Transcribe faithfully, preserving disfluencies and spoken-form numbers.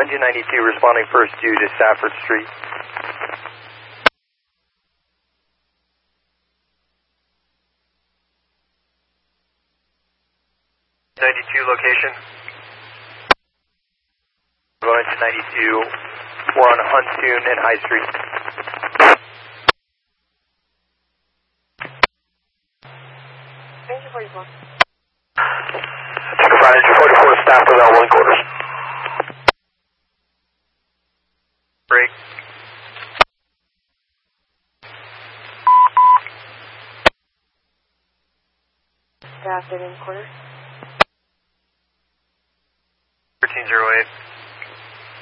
Engine ninety-two responding first due to Stafford Street. ninety-two location. Engine ninety-two, we're on Huntoon and High Street. Engine forty-four. Take a five, Engine forty-four, staff without one quarters. Break. Staff in quarters. thirteen zero eight.